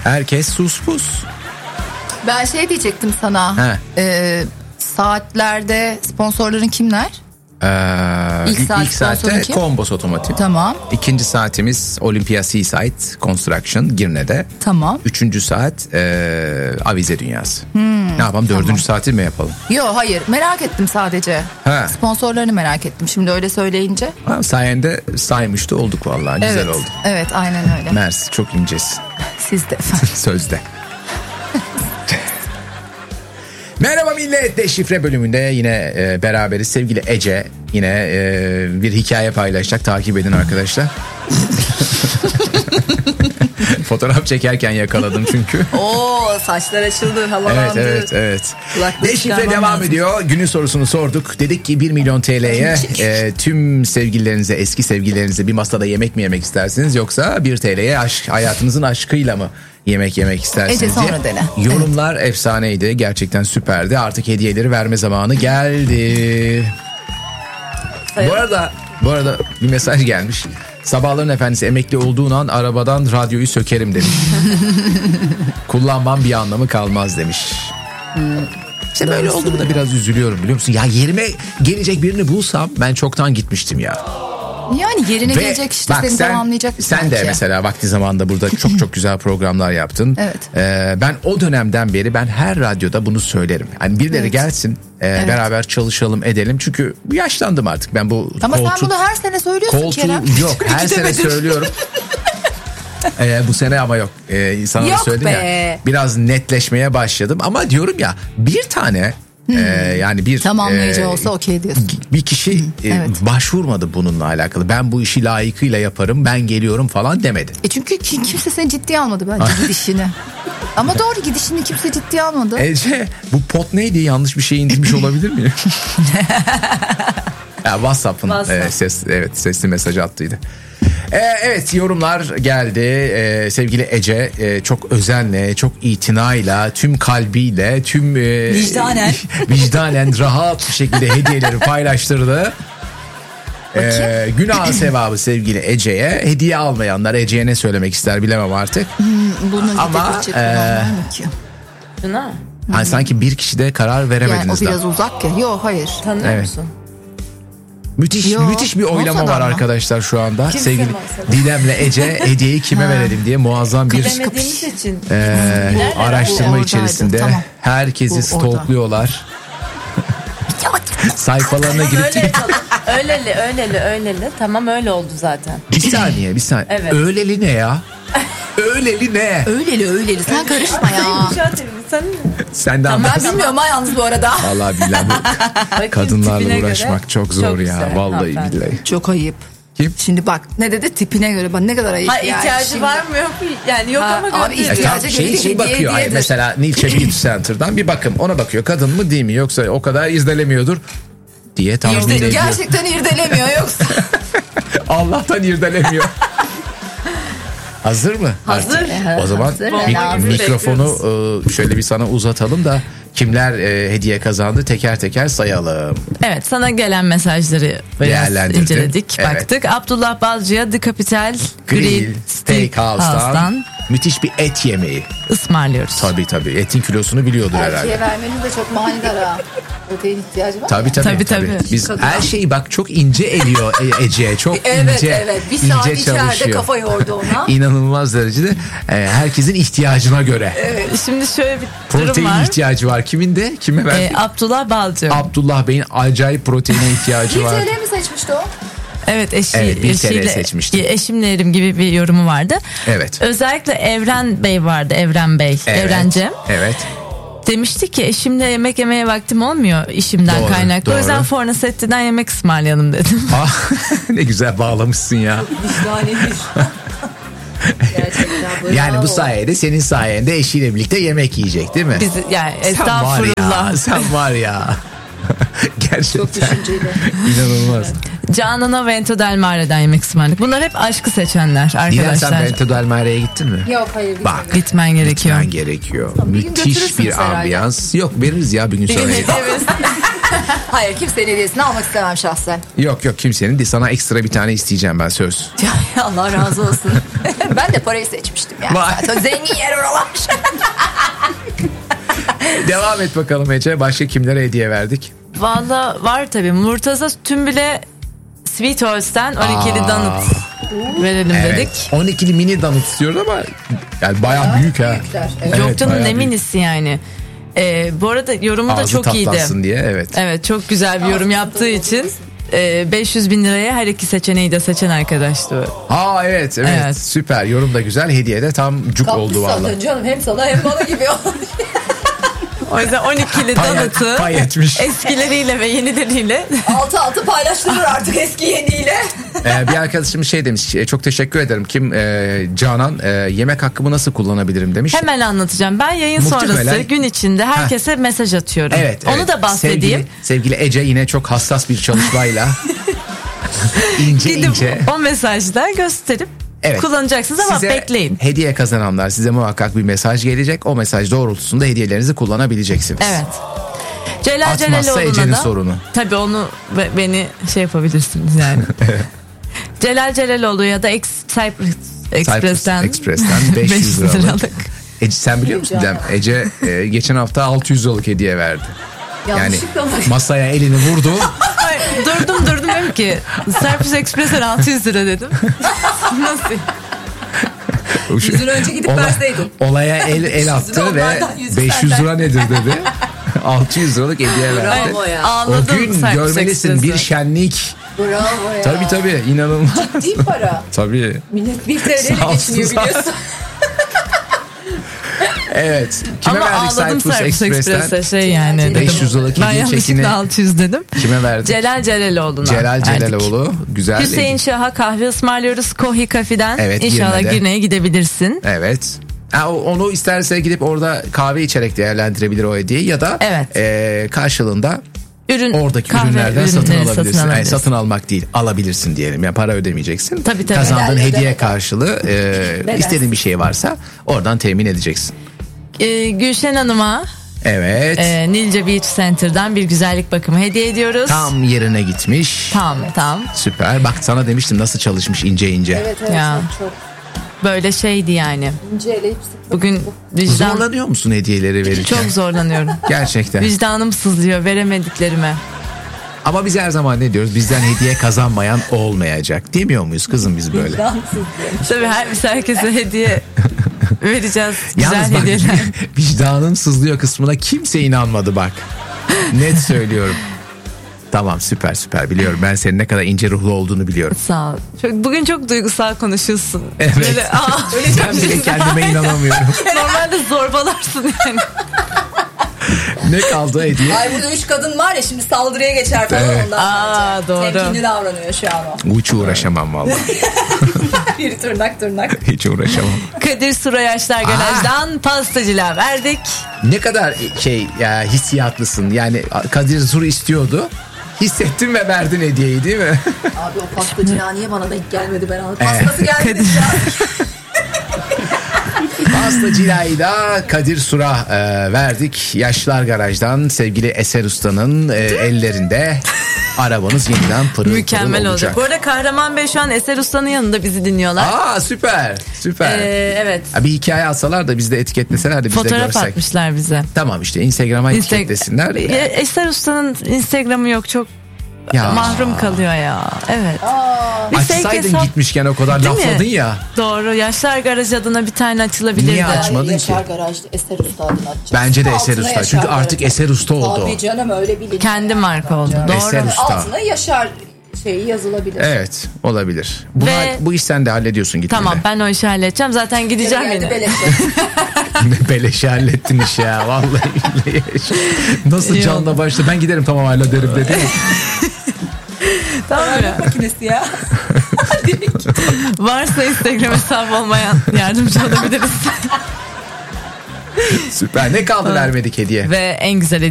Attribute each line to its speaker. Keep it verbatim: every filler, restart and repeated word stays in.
Speaker 1: Herkes sus pus.
Speaker 2: Ben şey diyecektim sana. E, saatlerde sponsorların kimler?
Speaker 1: Ee,
Speaker 2: ilk,
Speaker 1: ilk,
Speaker 2: saat
Speaker 1: ilk saatte Kombos Otomotiv.
Speaker 2: Tamam.
Speaker 1: İkinci saatimiz Olympia Seaside Construction Girne'de.
Speaker 2: Tamam.
Speaker 1: Üçüncü saat e, Avize Dünyası.
Speaker 2: Hmm,
Speaker 1: ne yapalım? Dördüncü
Speaker 2: tamam.
Speaker 1: saati mi yapalım?
Speaker 2: Yok hayır, merak ettim sadece.
Speaker 1: He.
Speaker 2: Sponsorlarını merak ettim şimdi öyle söyleyince.
Speaker 1: Ha, sayende saymış da olduk vallahi. Güzel
Speaker 2: evet,
Speaker 1: oldu.
Speaker 2: Evet aynen öyle.
Speaker 1: Mersi, çok incesin.
Speaker 2: Siz de efendim.
Speaker 1: Sözde. Merhaba millet, Deşifre bölümünde yine e, beraberiz. Sevgili Ece yine e, bir hikaye paylaşacak, takip edin arkadaşlar. Fotoğraf çekerken yakaladım çünkü.
Speaker 2: Oo, saçlar açıldı, havalandı.
Speaker 1: Evet evet evet.
Speaker 2: Kulaklığı
Speaker 1: Deşifre
Speaker 2: çıkarmam
Speaker 1: devam
Speaker 2: lazım.
Speaker 1: ediyor. Günün sorusunu sorduk. Dedik ki bir milyon T L'ye e, tüm sevgililerinize, eski sevgililerinize bir masada yemek mi yemek istersiniz, yoksa bir T L'ye aşk, hayatınızın aşkıyla mı yemek yemek istersiniz
Speaker 2: Ece,
Speaker 1: diye.
Speaker 2: sonra dene.
Speaker 1: Yorumlar evet. Efsaneydi. Gerçekten süperdi. Artık hediyeleri verme zamanı geldi. Bu arada bu arada bir mesaj gelmiş. Sabahların efendisi, emekli olduğun an arabadan radyoyu sökerim demiş. Kullanmam bir anlamı kalmaz demiş. İşte böyle oldu mu da biraz üzülüyorum, biliyor musun? Ya yerime gelecek birini bulsam ben çoktan gitmiştim ya.
Speaker 2: Yani yerine
Speaker 1: Ve
Speaker 2: gelecek işte
Speaker 1: bak,
Speaker 2: seni
Speaker 1: sen,
Speaker 2: tamamlayacak.
Speaker 1: Sen de mesela vakti zamanında burada çok çok güzel programlar yaptın.
Speaker 2: Evet.
Speaker 1: Ee, ben o dönemden beri ben her radyoda bunu söylerim. Hani birileri evet. gelsin e, evet. beraber çalışalım edelim. Çünkü yaşlandım artık ben bu
Speaker 2: Ama
Speaker 1: koltuğu.
Speaker 2: Ama sen bunu her sene söylüyorsun
Speaker 1: koltuğu,
Speaker 2: Kerem.
Speaker 1: Yok her sene söylüyorum. Ee, bu sene ama yok. Ee, sana
Speaker 2: yok
Speaker 1: söyledim
Speaker 2: be.
Speaker 1: ya. Biraz netleşmeye başladım. Ama diyorum ya, bir tane Hmm. Ee, yani bir
Speaker 2: tamamlayıcı
Speaker 1: e,
Speaker 2: olsa okey diyorsun.
Speaker 1: Bir kişi hmm.
Speaker 2: evet.
Speaker 1: e, başvurmadı bununla alakalı. Ben bu işi layıkıyla yaparım, ben geliyorum falan demedi.
Speaker 2: E çünkü kimse seni ciddiye almadı bence gidişini. Ama doğru, gidişini kimse ciddiye almadı.
Speaker 1: Ece, bu pot neydi? Yanlış bir şey indirmiş olabilir miyim? ya, WhatsApp'ın WhatsApp. e, ses evet sesli mesaj attıydı. Ee, evet, yorumlar geldi. Ee, sevgili Ece e, çok özenle, çok itinayla, tüm kalbiyle, tüm e,
Speaker 2: vicdanen
Speaker 1: vicdanen rahat bir şekilde hediyeleri paylaştırdı. Ee, günah sevabı sevgili Ece'ye. Hediye almayanlar Ece'ye ne söylemek ister bilemem artık.
Speaker 2: Hmm, bunu
Speaker 1: ama e,
Speaker 2: günah.
Speaker 1: Hani sanki bir kişide karar veremediniz.
Speaker 2: Yani o biraz daha uzak ya. Yok hayır.
Speaker 3: Tanıyor evet. musun?
Speaker 1: Müthiş Yo, müthiş bir oylama var arkadaşlar şu anda.
Speaker 3: Kimse
Speaker 1: sevgili Didem'le Ece hediyeyi kime verelim diye muazzam bir
Speaker 3: için.
Speaker 1: E, araştırma içerisinde tamam. Herkesi stalkluyorlar. Sayfalarına girip
Speaker 3: öyle öyleli öyleli öyleli tamam, öyle oldu zaten.
Speaker 1: Bir saniye bir saniye. Evet. Öyleli ne ya? Öyleli ne?
Speaker 2: Öyleli öyleli sen karışma ya.
Speaker 3: Sen
Speaker 1: Sen de
Speaker 2: tamam, ben bilmiyorum ha yalnız bu arada.
Speaker 1: Vallahi billahi bu kadınlarla uğraşmak çok zor çok ya. Güzel, vallahi haber. Billahi.
Speaker 2: Çok ayıp.
Speaker 1: Kim?
Speaker 2: Şimdi bak ne dedi, tipine göre bak ne kadar ayıp.
Speaker 3: Ha, yani ihtiyacı şimdi var mı yok mu? Yani yok ha, ama
Speaker 2: abi ihtiyacı
Speaker 1: şey, şey bakıyor. Hayır, mesela Nilce Beauty Center'dan bir bakım ona bakıyor. Kadın mı değil mi, yoksa o kadar izlelemiyordur diye tahmin
Speaker 2: İrde,
Speaker 1: ediyor.
Speaker 2: Gerçekten irdelemiyor yoksa.
Speaker 1: Allah'tan irdelemiyor. Hazır mı?
Speaker 2: Hazır.
Speaker 1: Artık. O zaman
Speaker 2: hazır.
Speaker 1: Mik- mikrofonu e, şöyle bir sana uzatalım da kimler e, hediye kazandı teker teker sayalım.
Speaker 4: Evet, sana gelen mesajları biraz inceledik, evet. baktık. Abdullah Balcı'ya The Capital Grill, Grill Steakhouse'dan müthiş bir et yemeği ısmarlıyoruz. Tabii tabii, etin kilosunu biliyordur herhalde.
Speaker 2: Erkeğe vermeniz de çok manidar ha. Protein ihtiyacı var.
Speaker 1: Tabii tabii.
Speaker 4: tabii,
Speaker 1: tabii.
Speaker 4: tabii.
Speaker 1: Biz
Speaker 2: Kadın.
Speaker 1: her şeyi bak çok ince eliyor Ece. Çok
Speaker 2: evet,
Speaker 1: ince.
Speaker 2: Evet evet. Bir saat
Speaker 1: ince
Speaker 2: içeride
Speaker 1: çalışıyor.
Speaker 2: kafa yordu ona.
Speaker 1: İnanılmaz derecede e, herkesin ihtiyacına göre.
Speaker 4: Evet. Şimdi şöyle bir durum
Speaker 1: protein
Speaker 4: var.
Speaker 1: ihtiyacı var. Kimin de? Kime verdi?
Speaker 4: Ee, Abdullah Balcı.
Speaker 1: Abdullah Bey'in acayip proteine ihtiyacı var.
Speaker 2: bir T L mi seçmişti o?
Speaker 4: Evet, eşi,
Speaker 1: evet, bir
Speaker 4: eşiyle,
Speaker 1: T L seçmişti.
Speaker 4: Eşimle erim gibi bir yorumu vardı.
Speaker 1: Evet.
Speaker 4: Özellikle Evren Bey vardı. Evren Bey.
Speaker 1: Evet.
Speaker 4: Evrencem.
Speaker 1: Evet.
Speaker 4: Demişti ki eşimle yemek yemeye vaktim olmuyor işimden doğru, kaynaklı. Doğru. O yüzden Forna Setti'den yemek ısmarlayalım dedim.
Speaker 1: Ah, ne güzel bağlamışsın ya. Yani bu sayede, senin sayende eşiyle birlikte yemek yiyecek değil mi?
Speaker 4: Biz, yani
Speaker 1: sen
Speaker 4: estağfurullah.
Speaker 1: Var ya, sen var ya. Gerçekten.
Speaker 2: Çok düşünceli.
Speaker 1: İnanılmaz.
Speaker 4: Canan'a Vento Del Mare'den yemek ısmarladık. Bunlar hep aşkı seçenler arkadaşlar.
Speaker 1: Dilan, sen Vento Del Mare'ye gittin mi?
Speaker 2: Yok, hayır gitmedim.
Speaker 1: Bak,
Speaker 4: gitmen gerekiyor.
Speaker 1: Gitmen gerekiyor.
Speaker 2: Tabii,
Speaker 1: müthiş bir
Speaker 2: herhalde.
Speaker 1: ambiyans. Yok, veririz ya bir gün sonra.
Speaker 2: Hayır, kimsenin hediyesini almak istemem şahsen.
Speaker 1: Yok yok, kimsenin de, sana ekstra bir tane isteyeceğim ben, söz.
Speaker 2: Ya, Allah razı olsun. Ben de parayı seçmiştim yani.
Speaker 1: Vay.
Speaker 2: Zaten zengin yer oralar.
Speaker 1: Devam et bakalım Ece. Başka kimlere hediye verdik?
Speaker 4: Valla var tabii. Murtaza Tümbül'e Sweet Holz'ten on ikili
Speaker 1: Aa.
Speaker 4: donut verelim
Speaker 1: Evet.
Speaker 4: dedik.
Speaker 1: on ikili mini donut istiyoruz ama yani bayağı büyük ha.
Speaker 2: Evet.
Speaker 4: Yok canım,
Speaker 1: bayağı
Speaker 4: ne
Speaker 1: büyük.
Speaker 4: minisi yani. Ee, bu arada yorumu da
Speaker 1: Ağzı
Speaker 4: çok iyiydi.
Speaker 1: tatlansın diye, evet.
Speaker 4: Evet, çok güzel bir yorum yaptığı için e, beş yüz bin liraya her iki seçeneği de seçen arkadaştı.
Speaker 1: Aa evet, evet
Speaker 4: Evet.
Speaker 1: süper, yorum da güzel, hediye de tam cuk oldu valla.
Speaker 2: Canım, hem sana hem bana gibi oldu.
Speaker 4: O yüzden on ikili
Speaker 1: Pay,
Speaker 4: donutu
Speaker 1: pay etmiş.
Speaker 4: eskileriyle ve yenileriyle
Speaker 2: altı altı paylaştırır artık eski yeniyle.
Speaker 1: Ee, bir arkadaşım şey demiş, e, çok teşekkür ederim. Kim? Ee, Canan, e, yemek hakkımı nasıl kullanabilirim demiş.
Speaker 4: hemen anlatacağım. Ben yayın
Speaker 1: Muhtemelen-
Speaker 4: sonrası gün içinde herkese mesaj atıyorum.
Speaker 1: Evet,
Speaker 4: Onu
Speaker 1: evet.
Speaker 4: da bahsedeyim.
Speaker 1: Sevgili, sevgili Ece yine çok hassas bir çalışmayla ince
Speaker 4: Gidip
Speaker 1: ince.
Speaker 4: o mesajda gösterip
Speaker 1: Evet.
Speaker 4: kullanacaksınız ama
Speaker 1: Size
Speaker 4: bekleyin.
Speaker 1: hediye kazananlar, size muhakkak bir mesaj gelecek. O mesaj doğrultusunda hediyelerinizi kullanabileceksiniz.
Speaker 4: Evet. Celal
Speaker 1: Atmazsa
Speaker 4: Celaloğlu'na
Speaker 1: Ece'nin
Speaker 4: da
Speaker 1: sorunu.
Speaker 4: tabii onu be- beni şey yapabilirsiniz yani. Celal Celaloğlu ya da Ex- Cyprus Express'ten
Speaker 1: Express'ten beş yüz
Speaker 4: beş yüz
Speaker 1: liralık. Ece, sen biliyor musun Cem? Ece e, geçen hafta altı yüz liralık hediye verdi. Yani
Speaker 2: Yanlışlıkla mı?
Speaker 1: masaya elini vurdu.
Speaker 4: Ay, durdum durdum dedim ki Cyprus Express'ten altı yüz lira dedim. Nasıl?
Speaker 2: Yüzünü önce gidip
Speaker 1: Ola-
Speaker 2: verseydin.
Speaker 1: Olaya el, el attı ve
Speaker 2: onlardan, yüzü
Speaker 1: beş yüz
Speaker 2: senden.
Speaker 1: lira nedir dedi. altı yüz liralık hediye verdi.
Speaker 2: Bravo ya.
Speaker 1: O
Speaker 4: Ağladım
Speaker 1: gün
Speaker 4: Cyprus
Speaker 1: görmelisin
Speaker 4: Express'e.
Speaker 1: bir şenlik.
Speaker 2: Bravo ya.
Speaker 1: Tabii tabii, inanılmaz.
Speaker 2: Ciddi para.
Speaker 1: Tabii.
Speaker 2: Millet bir T L ile
Speaker 1: Sağ olsun,
Speaker 2: geçiniyor
Speaker 1: sağ ol.
Speaker 2: biliyorsun.
Speaker 1: Evet. Kime
Speaker 4: Ama
Speaker 1: verdik
Speaker 4: ağladım
Speaker 1: Cyprus
Speaker 4: Cyprus
Speaker 1: Express'ten?
Speaker 4: Express'e şey yani. dedim.
Speaker 1: beş yüz liralık
Speaker 4: Ben
Speaker 1: hediye
Speaker 4: yanlışlıkla
Speaker 1: çekini
Speaker 4: altı yüz dedim.
Speaker 1: kime verdik?
Speaker 4: Celal Celaloğlu'na
Speaker 1: Celal
Speaker 4: verdik.
Speaker 1: Celaloğlu. Güzel.
Speaker 4: Hüseyin Şah'a kahve ısmarlıyoruz Kohi Kafi'den.
Speaker 1: Evet,
Speaker 4: İnşallah
Speaker 1: Girne'de.
Speaker 4: Girne'ye gidebilirsin.
Speaker 1: Evet. Ha, o- onu isterse gidip orada kahve içerek değerlendirebilir o hediyeyi ya da
Speaker 4: Evet.
Speaker 1: e, karşılığında
Speaker 4: Ürün,
Speaker 1: oradaki
Speaker 4: kahve
Speaker 1: ürünlerden satın
Speaker 4: ürünleri
Speaker 1: alabilirsin. Yani
Speaker 4: alabilirsin.
Speaker 1: satın almak değil, alabilirsin diyelim. Yani para ödemeyeceksin.
Speaker 4: Tabii, tabii.
Speaker 1: Kazandığın
Speaker 2: Bedel,
Speaker 1: hediye
Speaker 2: bedel.
Speaker 1: karşılığı e, istediğin bir şey varsa oradan temin edeceksin.
Speaker 4: Ee, Gülşen Hanım'a
Speaker 1: Evet.
Speaker 4: e, Nilce Beach Center'dan bir güzellik bakımı hediye ediyoruz.
Speaker 1: Tam yerine gitmiş.
Speaker 4: Tam tam.
Speaker 1: Süper. Bak sana demiştim nasıl çalışmış ince ince.
Speaker 2: Evet evet
Speaker 4: Ya.
Speaker 2: çok, çok
Speaker 4: Böyle şeydi yani.
Speaker 2: inceleyip sık.
Speaker 4: Bugün vicdan
Speaker 1: Zorlanıyor musun hediyeleri verirken?
Speaker 4: çok zorlanıyorum.
Speaker 1: Gerçekten.
Speaker 4: Vicdanım sızlıyor veremediklerime.
Speaker 1: Ama biz her zaman ne diyoruz? Bizden hediye kazanmayan olmayacak. Demiyor muyuz kızım biz böyle?
Speaker 4: Tabii her, biz herkese hediye vereceğiz. Güzel
Speaker 1: Yalnız bak,
Speaker 4: hediyeler.
Speaker 1: vicdanın sızlıyor kısmına kimse inanmadı bak. Net söylüyorum. Tamam, süper süper, biliyorum. Ben senin ne kadar ince ruhlu olduğunu biliyorum.
Speaker 4: Sağ ol. Çok, bugün çok duygusal konuşuyorsun.
Speaker 1: Evet.
Speaker 4: Böyle, aa,
Speaker 1: Ben bile kendime inanamıyorum.
Speaker 4: Normalde zorbalarsın yani.
Speaker 1: Ne kaldı hediye?
Speaker 2: Ay burada üç kadın var ya şimdi saldırıya geçer falan
Speaker 1: Evet.
Speaker 2: ondan
Speaker 4: Aa,
Speaker 2: sonra.
Speaker 4: doğru.
Speaker 2: Temkinli davranıyor şu an o.
Speaker 1: Hiç uğraşamam vallahi.
Speaker 2: Biri tırnak tırnak.
Speaker 1: Hiç uğraşamam.
Speaker 4: Kadir Surayaşlar Garaj'dan pastacılığa verdik.
Speaker 1: Ne kadar şey ya, hissiyatlısın. Yani Kadir Sur istiyordu. Hissettin ve verdin hediyeyi, değil mi?
Speaker 2: Abi o pastacı niye bana denk gelmedi ben anladım.
Speaker 1: Evet.
Speaker 2: Pastası gelmedi ya.
Speaker 1: Pasta cilayı da Kadir Sur'a e, verdik. Yaşlar Garaj'dan sevgili Eser Usta'nın e, ellerinde arabanız yeniden pırıl
Speaker 4: Mükemmel
Speaker 1: pırıl
Speaker 4: olacak.
Speaker 1: olacak.
Speaker 4: Bu arada Kahraman Bey şu an Eser Usta'nın yanında bizi dinliyorlar.
Speaker 1: Aa süper süper.
Speaker 4: Ee, evet.
Speaker 1: Ha, bir hikaye atsalar da biz de etiketleseler de biz de
Speaker 4: Fotoğraf
Speaker 1: görsek.
Speaker 4: atmışlar bize.
Speaker 1: Tamam işte Instagram'a
Speaker 4: Insta-
Speaker 1: etiketlesinler.
Speaker 4: E, Eser Usta'nın Instagram'ı yok, çok
Speaker 1: Ya.
Speaker 4: mahrum kalıyor ya. Evet. Bir fake
Speaker 1: Açsaydın
Speaker 4: hesap-
Speaker 1: gitmişken o kadar
Speaker 4: Değil mi?
Speaker 1: lafladın ya.
Speaker 4: Doğru. Yaşlar Garaj adına bir tane açılabilirdi.
Speaker 1: Niye açmadın
Speaker 2: Yaşar
Speaker 1: ki?
Speaker 2: Garaj'da Eser Usta adını açacağız.
Speaker 1: Bence de Eser
Speaker 2: Altına
Speaker 1: Usta.
Speaker 2: Yaşar
Speaker 1: Çünkü artık
Speaker 2: Garaj.
Speaker 1: Eser Usta oldu.
Speaker 2: Tabii canım öyle bilin.
Speaker 4: Kendi marka oldu. Doğru.
Speaker 1: Eser Usta.
Speaker 2: Altına Yaşar şeyi yazılabilir.
Speaker 1: Evet, olabilir. Bunu,
Speaker 4: Ve-
Speaker 1: bu iş sen de hallediyorsun gittiğinde.
Speaker 4: Tamam, ben o işi halledeceğim. Zaten gideceğim
Speaker 2: Geldi
Speaker 4: yine.
Speaker 2: beleşe.
Speaker 1: Beleşe hallettin iş ya. Vallahi billahi. Nasıl
Speaker 4: İyi
Speaker 1: canla
Speaker 4: oldu.
Speaker 1: başla. Ben giderim tamam hallederim dedi.
Speaker 4: Tamam mı?
Speaker 2: Makinesi ya.
Speaker 4: Varsa Instagram hesabı olmayan yardımcı olabiliriz.
Speaker 1: Süper. Ne kaldı vermedik hediye?
Speaker 4: Ve en güzel